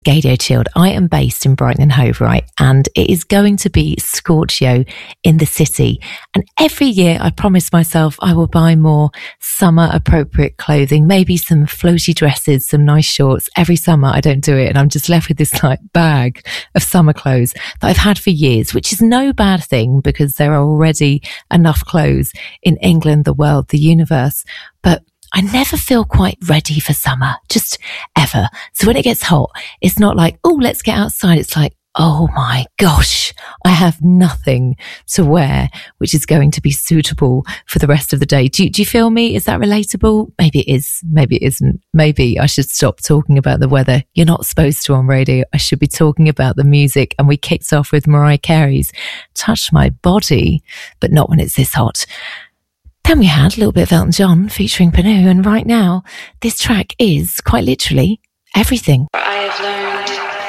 Gadio Chilled. I am based in Brighton and Hove, right? And it is going to be Scorchio in the city. And every year I promise myself I will buy more summer appropriate clothing, maybe some floaty dresses, some nice shorts. Every summer I don't do it. And I'm just left with this like bag of summer clothes that I've had for years, which is no bad thing because there are already enough clothes in England, the world, the universe. But I never feel quite ready for summer, just ever. So when it gets hot, it's not like, oh, let's get outside. It's like, oh my gosh, I have nothing to wear, which is going to be suitable for the rest of the day. Do you feel me? Is that relatable? Maybe it is. Maybe it isn't. Maybe I should stop talking about the weather. You're not supposed to on radio. I should be talking about the music. And we kicked off with Mariah Carey's Touch My Body, but not when it's this hot. Then we had a little bit of Elton John featuring Panu, and right now, this track is quite literally everything. I have learned